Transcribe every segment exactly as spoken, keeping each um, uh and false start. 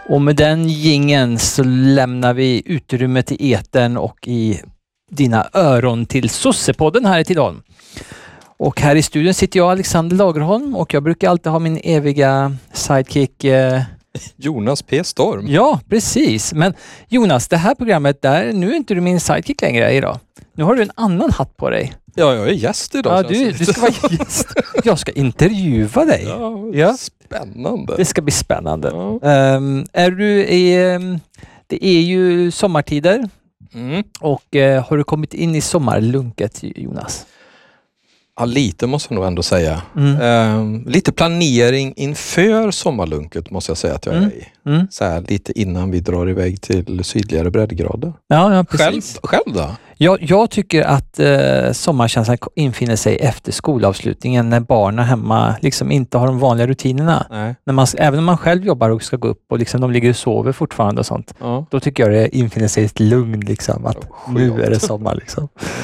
Och med den gingen så lämnar vi utrymmet i etern och i dina öron till Sossepodden här i Tidaholm. Och här i studion sitter jag, Alexander Lagerholm, och jag brukar alltid ha min eviga sidekick eh... Jonas P. Storm. Ja, precis. Men Jonas, det här programmet där, nu är inte du min sidekick längre idag. Nu har du en annan hatt på dig. Ja, jag är gäst idag. Ja, du, du ska vara gäst. Jag ska intervjua dig. Ja, ja. Spännande. Det ska bli spännande. Ja. Um, är du i, um, det är ju sommartider. Mm. Och uh, har du kommit in i sommarlunket, Jonas? Ja, lite måste jag nog ändå säga. Mm. Um, lite planering inför sommarlunket måste jag säga att jag Mm. är i. Mm. Så här, lite innan vi drar iväg till sydligare breddgrader. Ja, ja, Själv, precis. själv då? Jag, jag tycker att eh, sommarkänslan infinner sig efter skolavslutningen när barnen hemma liksom inte har de vanliga rutinerna. Nej. När man, även om man själv jobbar och ska gå upp och liksom de ligger och sover fortfarande och sånt. Ja. Då tycker jag det infinner sig ett lugn liksom, att Ja, nu är det sommar liksom.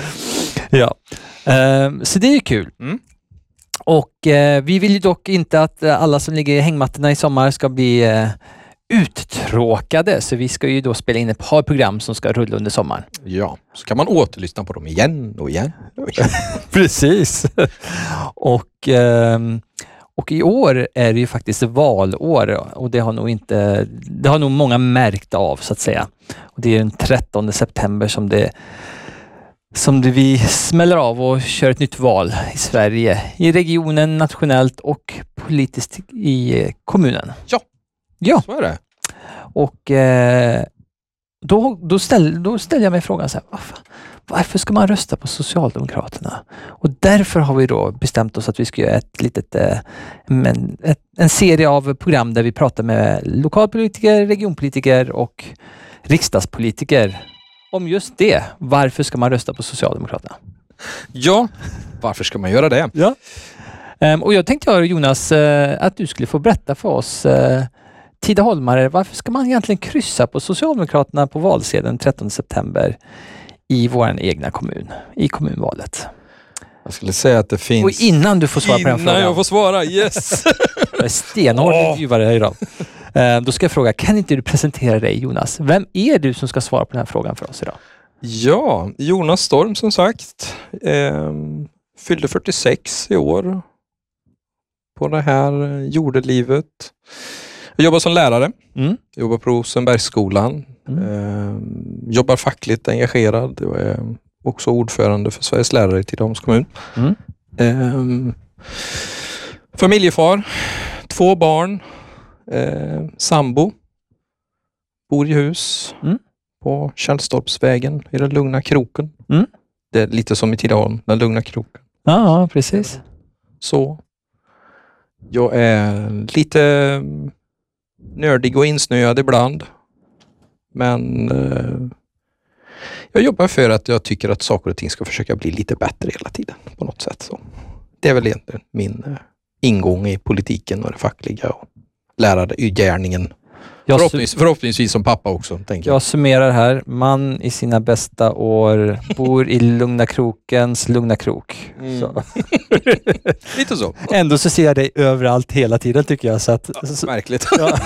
Ja, um, så det är ju kul. Mm. Och eh, vi vill ju dock inte att eh, alla som ligger i hängmattorna i sommar ska bli eh, uttråkade, så vi ska ju då spela in ett par program som ska rulla under sommaren. Ja, så kan man återlyssna på dem igen och igen och igen. Precis. och, ehm, och i år är det ju faktiskt valår, och det har nog inte, det har nog många märkt av så att säga. Och det är den trettonde september som det som det vi smäller av och kör ett nytt val i Sverige, i regionen, nationellt och politiskt i kommunen. Ja, ja. Så är det. Och eh, då, då, ställ, då ställer jag mig frågan så här, varför, varför ska man rösta på Socialdemokraterna? Och därför har vi då bestämt oss att vi ska göra ett litet, eh, en, ett, en serie av program där vi pratar med lokalpolitiker, regionpolitiker och riksdagspolitiker om just det. Varför ska man rösta på Socialdemokraterna? Ja, varför ska man göra det? Ja. Um, och jag tänkte höra, Jonas, uh, att du skulle få berätta för oss uh, Tidaholmare, varför ska man egentligen kryssa på Socialdemokraterna på valsedeln trettonde september i vår egna kommun, i kommunvalet? Jag skulle säga att det finns... Och innan du får svara på den frågan. Innan jag får svara, yes! Jag är stenhård Åh. intervjuare idag. Uh, då ska jag fråga, kan inte du presentera dig, Jonas? Vem är du som ska svara på den här frågan för oss idag? Ja, Jonas Storm som sagt. Eh, fyllde fyrtiosex i år. På det här jordelivet. Jag jobbar som lärare. Mm. Jag jobbar på Rosenbergsskolan. Mm. Eh, jobbar fackligt engagerad. Jag är också ordförande för Sveriges lärare i Tidaholms kommun. Mm. Eh, familjefar. Två barn. Eh, sambo. Bor i hus. Mm. På Källstorpsvägen i den lugna kroken. Mm. Det är lite som i Tidaholm, den lugna kroken. Ja, precis. Så. Jag är lite nördig och insnöad ibland. Men eh, jag jobbar för att jag tycker att saker och ting ska försöka bli lite bättre hela tiden på något sätt. Så det är väl egentligen min eh, ingång i politiken och det fackliga och lärargärningen. Jag, Förhoppnings, förhoppningsvis som pappa också, tänker jag. jag summerar här. Man i sina bästa år bor i lugna krokens lugna krok. Mm. Så. Lite så. Ändå så ser jag dig överallt hela tiden tycker jag. Så att, Ja, så, märkligt. ja.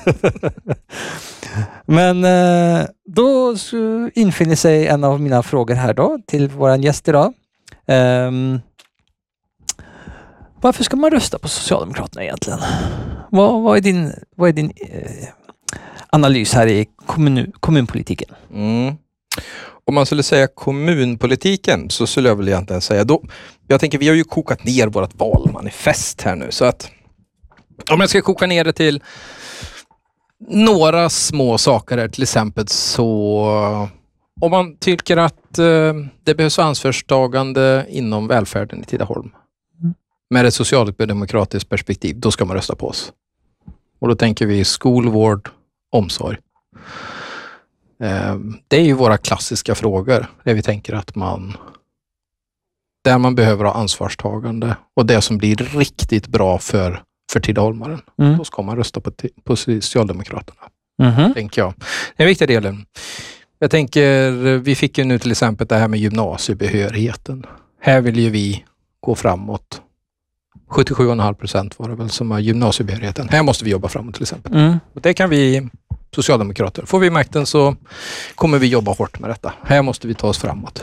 Men eh, då så infinner sig en av mina frågor här då till våran gäst idag. Um, varför ska man rösta på Socialdemokraterna egentligen? Vad, vad är din, vad är din eh, analys här i kommun, kommunpolitiken? Mm. Om man skulle säga kommunpolitiken så skulle jag väl egentligen säga då, jag tänker vi har ju kokat ner vårt valmanifest här nu, så att om jag ska koka ner det till några små saker här, till exempel så om man tycker att eh, det behövs ansvarstagande inom välfärden i Tidaholm Mm. med ett socialdemokratiskt perspektiv, då ska man rösta på oss. Och då tänker vi skolvård, omsorg. Eh, det är ju våra klassiska frågor där vi tänker att man där man behöver ha ansvarstagande och det som blir riktigt bra för, för Tidaholmaren. Mm. Då ska man rösta på, på Socialdemokraterna. Mm-hmm. Tänker jag. Den viktiga delen. Jag tänker, vi fick ju nu till exempel det här med gymnasiebehörigheten. Här vill ju vi gå framåt. sjuttiosju komma fem procent var det väl som är gymnasiebehörigheten. Här måste vi jobba framåt till exempel. Mm. Och det kan vi socialdemokrater. Får vi makten så kommer vi jobba hårt med detta. Här måste vi ta oss framåt.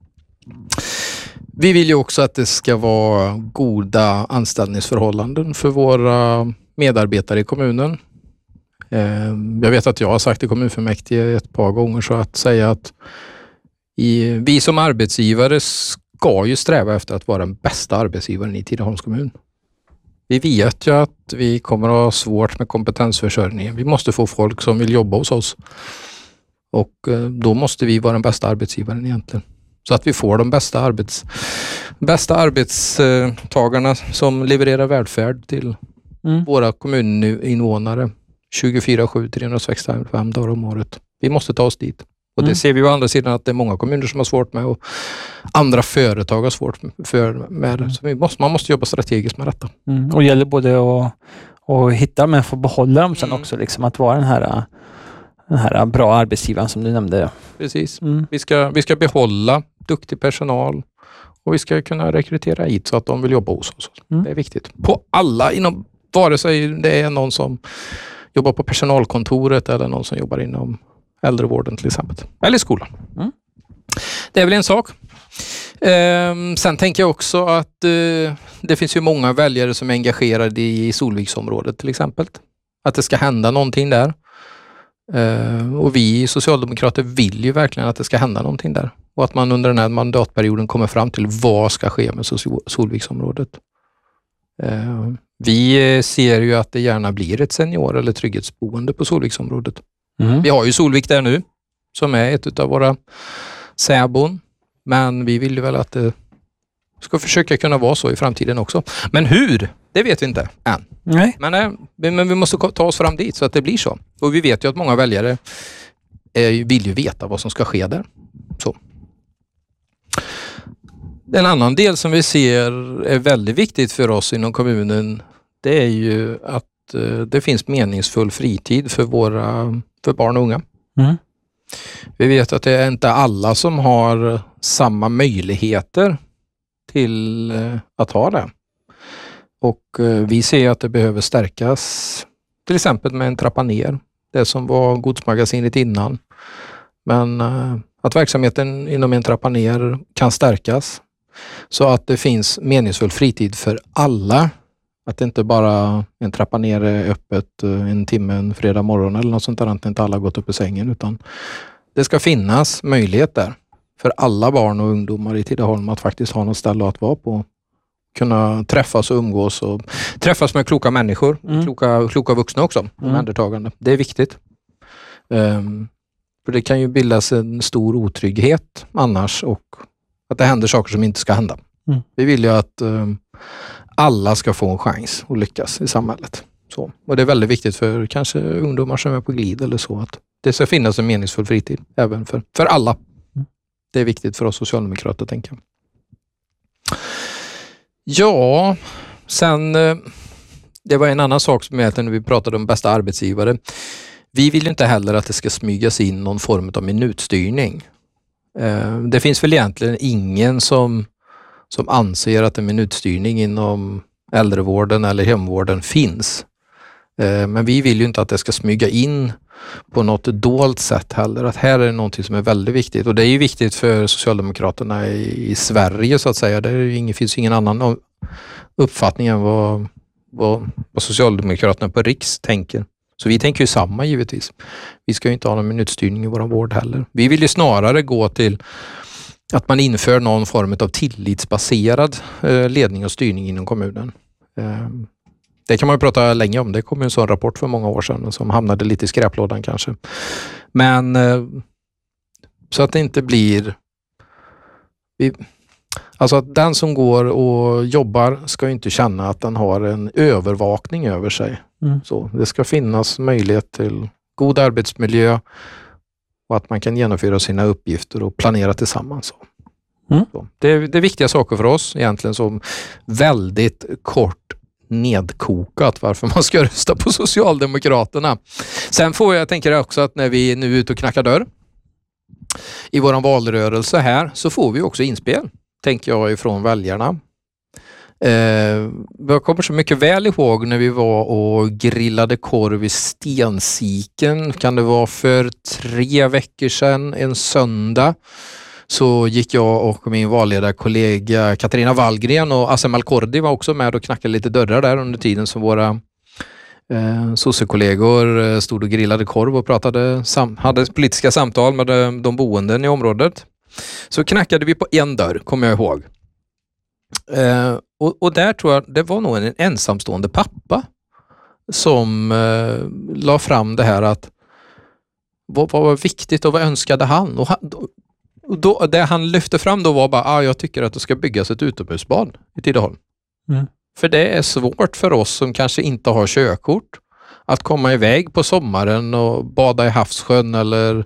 Vi vill ju också att det ska vara goda anställningsförhållanden för våra medarbetare i kommunen. Jag vet att jag har sagt i kommunfullmäktige ett par gånger så att säga att i, vi som arbetsgivare ska ju sträva efter att vara den bästa arbetsgivaren i Tidaholms kommun. Vi vet ju att vi kommer att ha svårt med kompetensförsörjningen. Vi måste få folk som vill jobba hos oss. Och då måste vi vara den bästa arbetsgivaren egentligen. Så att vi får de bästa, arbets, bästa arbetstagarna som levererar välfärd till mm. våra kommuninvånare tjugofyra sju trehundrasextiofem dagar om året. Vi måste ta oss dit. Och det mm. ser vi å andra sidan att det är många kommuner som har svårt med och andra företag har svårt för med det. Så vi måste, man måste jobba strategiskt med detta. Mm. Och det gäller både att, att hitta men få behålla dem sen mm. också. Liksom, att vara den här, den här bra arbetsgivaren som du nämnde. Precis. Mm. Vi, ska, vi ska behålla duktig personal och vi ska kunna rekrytera hit så att de vill jobba hos oss. Mm. Det är viktigt. På alla, inom, vare sig det är någon som jobbar på personalkontoret eller någon som jobbar inom äldrevården till exempel. Eller skolan. Mm. Det är väl en sak. Ehm, sen tänker jag också att eh, det finns ju många väljare som är engagerade i Solviksområdet till exempel. Att det ska hända någonting där. Ehm, och vi socialdemokrater vill ju verkligen att det ska hända någonting där. Och att man under den här mandatperioden kommer fram till vad ska ske med Solviksområdet. Ehm, vi ser ju att det gärna blir ett senior- eller trygghetsboende på Solviksområdet. Mm. Vi har ju Solvik där nu som är ett av våra särbon. Men vi vill ju väl att det ska försöka kunna vara så i framtiden också. Men hur? Det vet vi inte än. Nej. Men, äh, men vi måste ta oss fram dit så att det blir så. Och vi vet ju att många väljare äh, vill ju veta vad som ska ske där. Så. En annan del som vi ser är väldigt viktigt för oss inom kommunen, det är ju att äh, det finns meningsfull fritid för våra för barn och unga. Mm. Vi vet att det är inte alla som har samma möjligheter till att ha det. Och vi ser att det behöver stärkas till exempel med en trappa ner. Det som var godsmagasinet innan. Men att verksamheten inom en trappa ner kan stärkas så att det finns meningsfull fritid för alla. Att det inte bara en trappa ner är öppet en timme en fredag morgon eller något sånt där, att inte alla har gått upp i sängen, utan det ska finnas möjlighet där för alla barn och ungdomar i Tidaholm att faktiskt ha något ställe att vara på. Kunna träffas och umgås och träffas med kloka människor, mm. kloka, kloka vuxna också, omhändertagande. Mm. Det är viktigt. Um, för det kan ju bildas en stor otrygghet annars och att det händer saker som inte ska hända. Mm. Vi vill ju att um, alla ska få en chans att lyckas i samhället. Så. Och det är väldigt viktigt för kanske ungdomar som är på glid eller så att det ska finnas en meningsfull fritid även för, för alla. Mm. Det är viktigt för oss socialdemokrater, tänker jag. Ja, sen det var en annan sak som är när vi pratade om bästa arbetsgivare. Vi vill inte heller att det ska smygas in någon form av minutstyrning. Det finns väl egentligen ingen som som anser att en minutstyrning inom äldrevården eller hemvården finns. Men vi vill ju inte att det ska smyga in på något dolt sätt heller. Att här är det någonting som är väldigt viktigt. Och det är ju viktigt för Socialdemokraterna i, i Sverige så att säga. Det är ju ingen, finns ingen annan uppfattning än vad, vad, vad Socialdemokraterna på riks tänker. Så vi tänker ju samma givetvis. Vi ska ju inte ha någon minutstyrning i vår vård heller. Vi vill ju snarare gå till att man inför någon form av tillitsbaserad eh, ledning och styrning inom kommunen. Eh, det kan man ju prata länge om. Det kom en sån rapport för många år sedan som hamnade lite i skräplådan kanske. Men eh, så att det inte blir... Vi, alltså att den som går och jobbar ska ju inte känna att den har en övervakning över sig. Mm. Så det ska finnas möjlighet till god arbetsmiljö och att man kan genomföra sina uppgifter och planera tillsammans. Mm. Så det, är, det är viktiga saker för oss egentligen, som väldigt kort nedkokat varför man ska rösta på Socialdemokraterna. Sen får jag tänka också att när vi nu är ute och knackar dörr i våran valrörelse här, så får vi också inspel, tänker jag, ifrån väljarna. Eh, jag kommer så mycket väl ihåg när vi var och grillade korv i Stensiken. Kan det vara för tre veckor sedan, en söndag. Så gick jag och min valledarkollega Katarina Wallgren och Assem Alkordi var också med och knackade lite dörrar där under tiden som våra eh, sossekollegor stod och grillade korv och pratade, sam- hade politiska samtal med de, de boenden i området. Så knackade vi på en dörr, kommer jag ihåg. Eh, och, och där tror jag det var nog en ensamstående pappa som eh, la fram det här att vad, vad var viktigt och vad önskade han? Och han Och då, det han lyfte fram då var bara, ah, jag tycker att det ska byggas ett utomhusbad i Tidaholm. Mm. För det är svårt för oss som kanske inte har körkort att komma iväg på sommaren och bada i havssjön eller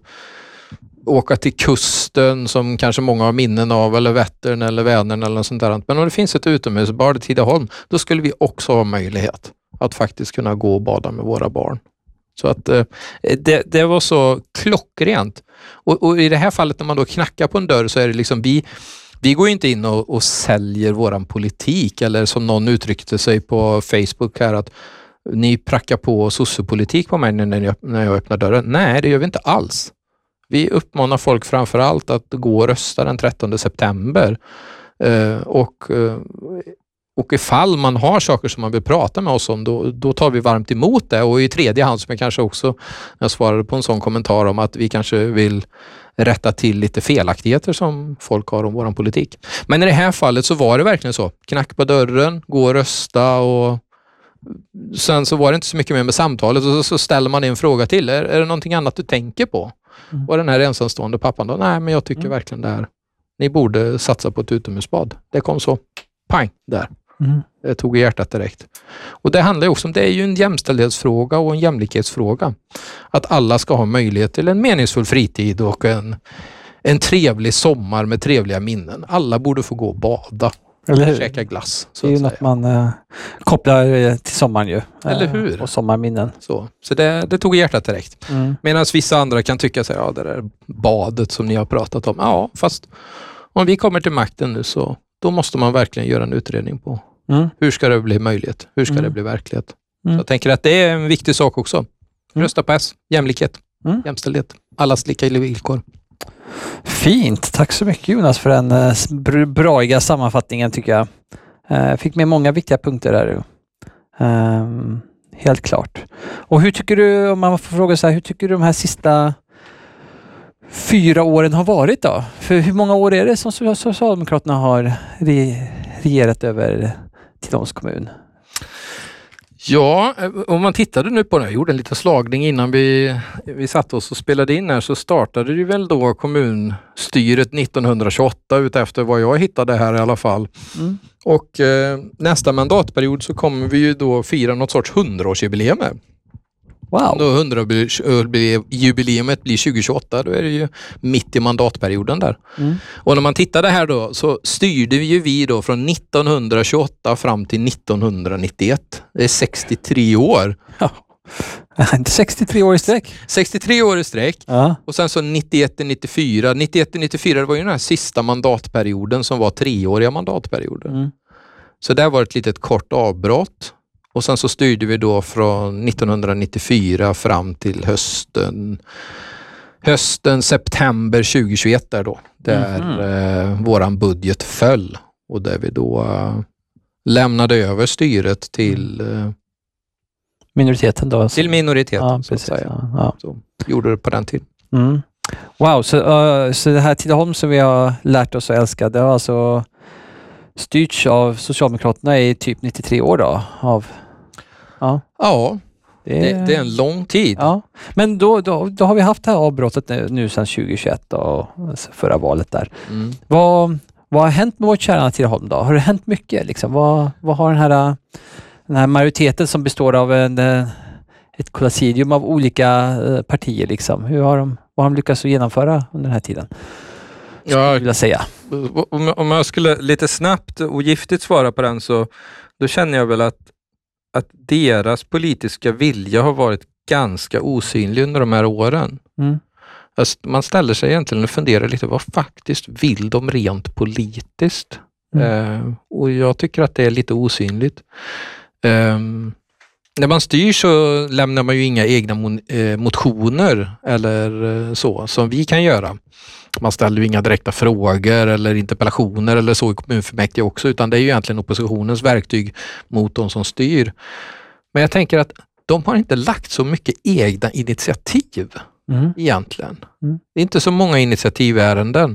åka till kusten som kanske många har minnen av, eller Vättern eller Vänern eller något sånt där. Men om det finns ett utomhusbad i Tidaholm, då skulle vi också ha möjlighet att faktiskt kunna gå och bada med våra barn. Så att eh, det, det var så klockrent. Och, och i det här fallet när man då knackar på en dörr så är det liksom vi, vi går inte in och, och säljer våran politik eller som någon uttryckte sig på Facebook här att ni prackar på sossepolitik på mig när jag, när jag öppnar dörren. Nej, det gör vi inte alls. Vi uppmanar folk framförallt att gå och rösta den trettonde september eh, och eh, Och ifall man har saker som man vill prata med oss om, då, då tar vi varmt emot det. Och i tredje hand, som jag kanske också jag svarade på en sån kommentar om att vi kanske vill rätta till lite felaktigheter som folk har om våran politik. Men i det här fallet så var det verkligen så. Knack på dörren, gå och rösta och sen så var det inte så mycket mer med samtalet och så ställer man en fråga till. Är, är det någonting annat du tänker på? Mm. Och den här ensamstående pappan då, nej men jag tycker mm. verkligen det här. Ni borde satsa på ett utomhusbad. Det kom så, pang, där. Mm. Det tog i hjärtat direkt. Och det handlar ju också om, det är ju en jämställdhetsfråga och en jämlikhetsfråga. Att alla ska ha möjlighet till en meningsfull fritid och en, en trevlig sommar med trevliga minnen. Alla borde få gå och bada. Eller hur? Käka glass. Så det är ju något man äh, kopplar till sommaren ju. Eller hur? Äh, och sommarminnen. Så, så det, det tog i hjärtat direkt. Mm. Medan vissa andra kan tycka så här, ja det där badet som ni har pratat om. Ja, fast om vi kommer till makten nu så då måste man verkligen göra en utredning på mm. hur ska det bli möjlighet? Hur ska mm. det bli verklighet? Mm. Så jag tänker att det är en viktig sak också. Rösta på S, jämlikhet, mm. jämställdhet, allas lika villkor. Fint, tack så mycket Jonas för den uh, braiga sammanfattningen tycker jag. Uh, fick med många viktiga punkter där. Uh, helt klart. Och hur tycker du, om man får fråga så här, hur tycker du de här sista fyra åren har varit då? För hur många år är det som Socialdemokraterna har regerat över Tidaholms kommun? Ja, om man tittade nu på det, jag gjorde en liten slagning innan vi, vi satt oss och spelade in här, så startade det väl då kommunstyret nittonhundratjugoåtta ut efter vad jag hittade här i alla fall. Mm. Och eh, nästa mandatperiod så kommer vi ju då fira något sorts hundraårsjubileum. Wow. Då hundraårsjubileumet blir tjugohundratjugoåtta, då är det ju mitt i mandatperioden där. Mm. Och när man tittade här då så styrde vi ju vi då från nittonhundratjugoåtta fram till nittonhundranittioett. Det är sextiotre år. Ja. Inte sextiotre år i sträck. sextiotre år i sträck. Ja. Och sen så nittioett till nittiofyra. nittioett till nittiofyra det var ju den här sista mandatperioden som var treåriga mandatperioder. Mm. Så där var ett litet kort avbrott. Och sen så styrde vi då från nittonhundranittiofyra fram till hösten hösten september tjugohundratjugoett där då. Där mm-hmm. eh, våran budget föll. Och där vi då eh, lämnade över styret till eh, minoriteten då? Alltså. Till minoriteten, ja, så att säga. Ja, ja. Så gjorde det på den tiden. Mm. Wow, så, uh, så det här Tidaholm som vi har lärt oss att älska, det har alltså styrts av Socialdemokraterna i typ nittiotre år då? Av, ja, ja det, det, det är en lång tid. Ja. Men då, då, då har vi haft det här avbrottet nu, nu sedan tjugohundratjugoett och förra valet där. Mm. Vad, vad har hänt med vårt kära Tidaholm då? Har det hänt mycket? Liksom? Vad, vad har den här, den här majoriteten som består av en, ett kollasidium av olika partier, liksom? Hur har de, vad har de lyckats genomföra under den här tiden? Ja, vill jag säga. Om jag skulle lite snabbt och giftigt svara på den, så då känner jag väl att, att deras politiska vilja har varit ganska osynlig under de här åren. Mm. Alltså, man ställer sig egentligen och funderar lite, vad faktiskt vill de rent politiskt? Mm. Eh, och jag tycker att det är lite osynligt. Eh, när man styr så lämnar man ju inga egna mon- eh, motioner eller eh, så som vi kan göra. Man ställer ju inga direkta frågor eller interpellationer eller så i kommunfullmäktige också, utan det är ju egentligen oppositionens verktyg mot de som styr. Men jag tänker att de har inte lagt så mycket egna initiativ mm. egentligen. Mm. Det är inte så många initiativärenden.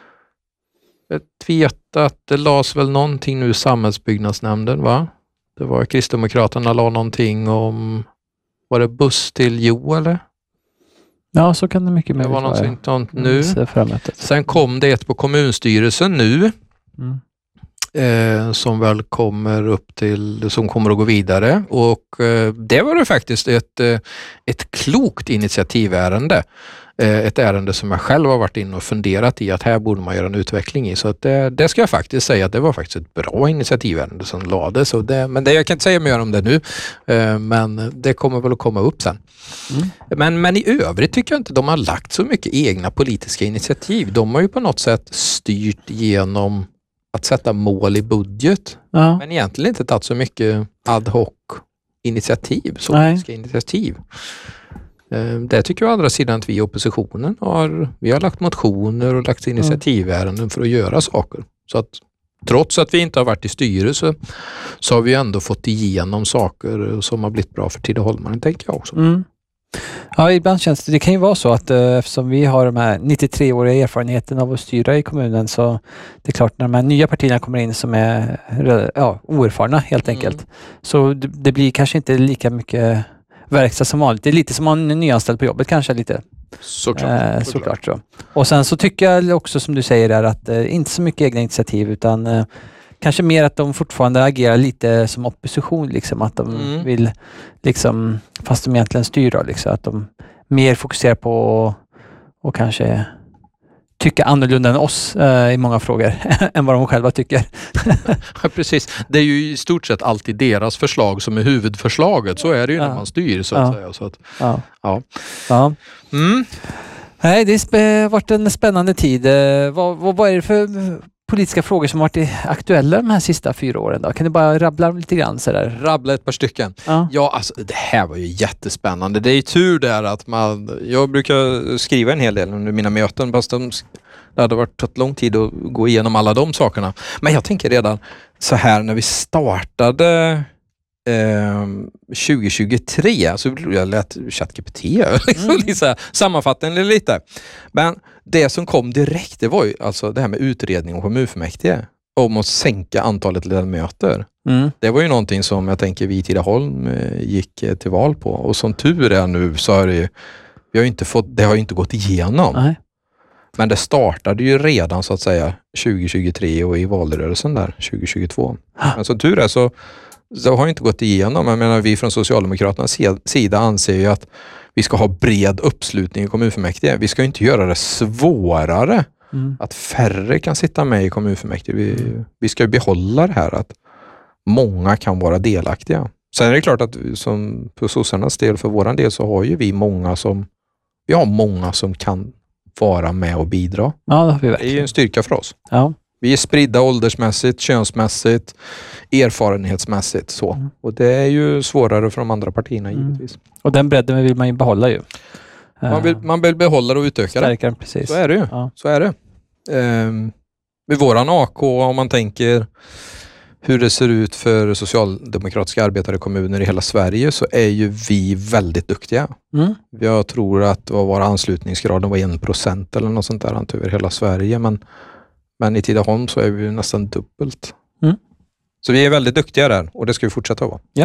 Jag vet att det lades väl någonting nu i samhällsbyggnadsnämnden, va? Det var Kristdemokraterna la någonting om, var det buss till Jo eller? Ja, så kan det mycket mer vara. Det var något sånt nu. Mm, Sen kom det ett på kommunstyrelsen nu. Mm. Eh, som väl kommer upp till, som kommer att gå vidare. Och eh, det var det faktiskt ett, eh, ett klokt initiativärende. Eh, ett ärende som jag själv har varit inne och funderat i att här borde man göra en utveckling i. Så att det, det ska jag faktiskt säga att det var faktiskt ett bra initiativärende som lades. Och det, men det, jag kan inte säga mer om det nu. Eh, men det kommer väl att komma upp sen. Mm. Men, men i övrigt tycker jag inte de har lagt så mycket egna politiska initiativ. De har ju på något sätt styrt genom att sätta mål i budget. Ja. Men egentligen inte tagit så mycket ad hoc initiativ. Så politiska initiativ. Det tycker jag å andra sidan att vi i oppositionen har. Vi har lagt motioner och lagt initiativärenden för att göra saker. Så att trots att vi inte har varit i styrelse så har vi ändå fått igenom saker som har blivit bra för Tidaholmaren, tänker jag också. Mm. Ja, ibland känns det, det kan ju vara så att uh, eftersom vi har de här nittiotre-åriga erfarenheten av att styra i kommunen, så det är klart när de här nya partierna kommer in som är ja, oerfarna helt enkelt, mm. så det, det blir kanske inte lika mycket verkstad som vanligt. Det är lite som man är nyanställd på jobbet kanske lite. Såklart. Eh, såklart så. Och sen så tycker jag också som du säger där att eh, inte så mycket egna initiativ utan eh, kanske mer att de fortfarande agerar lite som opposition liksom, att de mm. vill liksom, fast de egentligen styr då, liksom, att de mer fokuserar på och, och kanske tycka annorlunda än oss eh, i många frågor än vad de själva tycker. Ja, precis. Det är ju i stort sett alltid deras förslag som är huvudförslaget. Så är det ju ja. när man styr så att ja. säga. Så att, ja. Ja. Ja. Mm. Nej, det har varit en spännande tid. Eh, vad, vad, vad är det för politiska frågor som har varit aktuella de här sista fyra åren då? Kan du bara rabbla lite grann så där? Rabbla ett par stycken. Ja, ja alltså det här var ju jättespännande. Det är ju tur där att man, jag brukar skriva en hel del under mina möten, fast de, det hade varit tagit lång tid att gå igenom alla de sakerna. Men jag tänker redan så här när vi startade eh, tjugo tjugotre, så jag lät ChatGPT liksom, mm. liksom, sammanfattningen lite. Men det som kom direkt, det var ju alltså det här med utredning om kommunfullmäktige om att sänka antalet ledamöter. Mm. Det var ju någonting som jag tänker vi i Tidaholm gick till val på, och som tur är nu så har det ju, vi har inte fått, det har ju inte gått igenom. Nej. Men det startade ju redan så att säga tjugo tjugotre och i valrörelsen där tjugo tjugotvå. Men som tur är så, så har inte gått igenom. Jag menar, vi från Socialdemokraternas sida anser ju att vi ska ha bred uppslutning i kommunfullmäktige. Vi ska inte göra det svårare mm. att färre kan sitta med i kommunfullmäktige. Vi, vi ska behålla det här att många kan vara delaktiga. Sen är det klart att som på sossarnas del, för våran del, så har ju vi många som vi har många som kan vara med och bidra. Ja, det har vi verkligen. Det är ju en styrka för oss. Ja. Vi är spridda åldersmässigt, könsmässigt, erfarenhetsmässigt. Så. Mm. Och det är ju svårare för de andra partierna mm. givetvis. Och den bredden vill man ju behålla ju. Man vill, man vill behålla och utöka Stärka den, precis. Så är det ju. Ja. Så är det. Ehm, med våran A K, om man tänker hur det ser ut för socialdemokratiska arbetare kommuner i hela Sverige, så är ju vi väldigt duktiga. Mm. Jag tror att vår anslutningsgraden var en procent eller något sånt där över hela Sverige, men Men i Tidaholm så är vi nästan dubbelt. Mm. Så vi är väldigt duktiga där, och det ska vi fortsätta vara. Ja.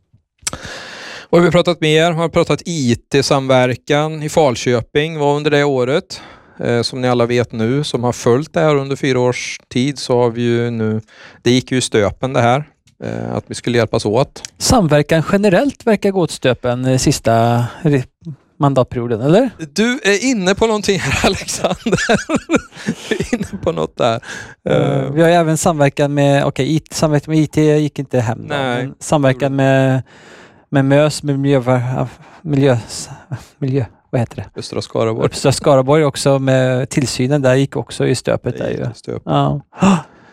Och vi har pratat mer, har pratat I T-samverkan i Falköping var under det året. Eh, som ni alla vet nu, som har följt det här under fyra års tid, så har vi ju nu, det gick ju i stöpen det här. Eh, att vi skulle hjälpas åt. Samverkan generellt verkar gå åt stöpen eh, sista mandatperioden, eller? Du är inne på någonting här, Alexander. Du är inne på något där. Uh, vi har ju även samverkan med, okej, okay, samverkan med I T gick inte hem. Då, men samverkan med, med MÖS, med miljö, miljö, miljö, vad heter det? Östra Skaraborg. Östra Skaraborg också, med tillsynen där gick också i stöpet. Där ju. Stöp. Ja.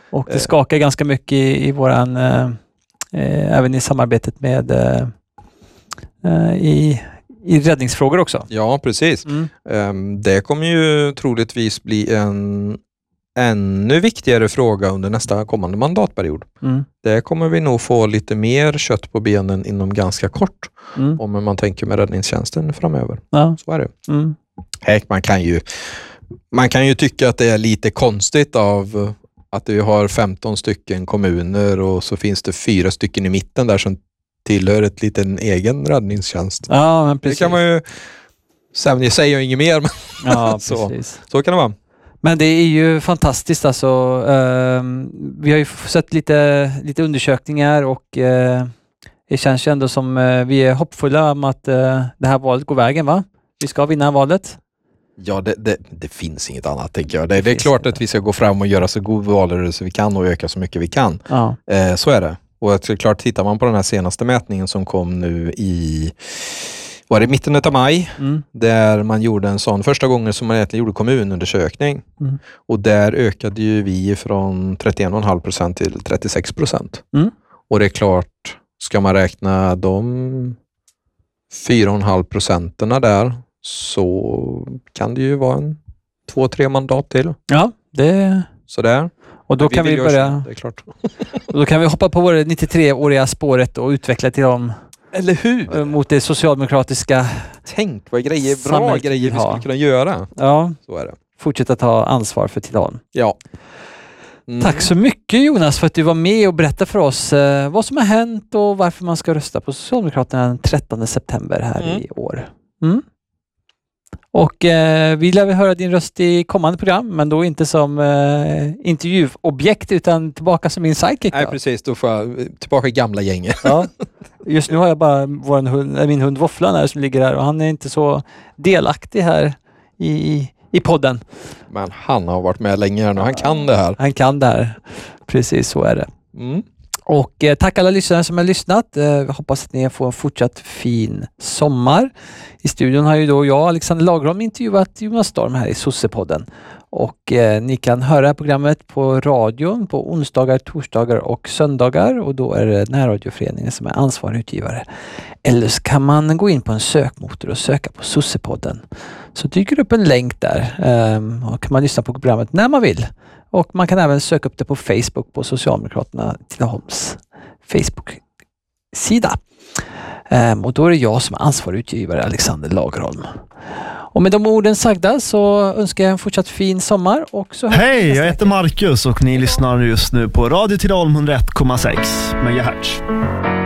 Och det skakar ganska mycket i, i våran, eh, eh, även i samarbetet med eh, eh, i, i räddningsfrågor också. Ja, precis. Mm. Um, det kommer ju troligtvis bli en ännu viktigare fråga under nästa kommande mandatperiod. Mm. Det kommer vi nog få lite mer kött på benen inom ganska kort. Mm. Om man tänker med räddningstjänsten framöver. Ja. Så är det. Mm. Man kan ju man kan ju tycka att det är lite konstigt av att vi har femton stycken kommuner och så finns det fyra stycken i mitten där som tillhör ett liten egen räddningstjänst. Ja, men precis. Det kan man ju sen jag säger inget mer men ja, så, precis. så kan det vara. Men det är ju fantastiskt alltså. Uh, vi har ju sett lite, lite undersökningar och uh, det känns ju ändå som uh, vi är hoppfulla om att uh, det här valet går vägen, va? Vi ska vinna valet. Ja, det, det, det finns inget annat tänker jag. Det, det, det är klart inte. Att vi ska gå fram och göra så god valrörelse vi kan och öka så mycket vi kan. Ja. Eh, så är det. Och det är klart, tittar man på den här senaste mätningen som kom nu i var det mitten av maj, mm. där man gjorde en sån, första gången som man egentligen gjorde kommunundersökning. Mm. Och där ökade ju vi från trettioen komma fem procent till trettiosex procent. Mm. Och det är klart, ska man räkna de fyra komma fem procenterna där så kan det ju vara en två, tre mandat till. Ja, det... Sådär. Och då vi kan vi börja... Det är klart. Och då kan vi hoppa på vårt nittiotre-åriga spåret och utveckla till dem. Eller hur? Mot det socialdemokratiska. Tänk vad grejer, bra grejer vi skulle kunna göra. Ja. Så är det. Fortsätta ta ansvar för Tidaholm. Ja. Mm. Tack så mycket Jonas för att du var med och berättade för oss eh, vad som har hänt och varför man ska rösta på Socialdemokraterna den trettonde september här mm. i år. Mm. Och eh, vi lär väl höra din röst i kommande program, men då inte som eh, intervjuobjekt utan tillbaka som min sidekick. Nej, precis. Då får jag tillbaka i gamla gänget. Ja. Just nu har jag bara våran hund, min hund Våfflan här som ligger här och han är inte så delaktig här i, i podden. Men han har varit med länge nu. Han kan det här. Han kan det här. Precis så är det. Mm. Och eh, tack alla lyssnare som har lyssnat. Eh, hoppas att ni får en fortsatt fin sommar. I studion har ju då jag, Alexander Lagerholm, intervjuat Jonas Storm här i Sossepodden. Och eh, ni kan höra programmet på radion på onsdagar, torsdagar och söndagar. Och då är det Närradioföreningen som är ansvarig utgivare. Eller så kan man gå in på en sökmotor och söka på Sossepodden. Så dyker det upp en länk där. Eh, och kan man lyssna på programmet när man vill. Och man kan även söka upp det på Facebook på Socialdemokraterna Tidaholms Facebook-sida. Um, och då är det jag som är ansvarig utgivare, Alexander Lagerholm. Och med de orden sagda så önskar jag en fortsatt fin sommar. Och så Hej, jag heter Marcus och ni lyssnar just nu på Radio Tidaholm hundra ett komma sex megahertz.